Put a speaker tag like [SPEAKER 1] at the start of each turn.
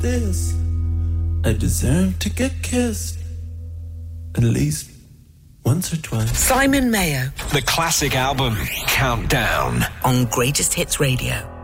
[SPEAKER 1] this. I deserve to get kissed at least once or twice.
[SPEAKER 2] Simon Mayo.
[SPEAKER 3] The classic album Countdown
[SPEAKER 2] on Greatest Hits Radio.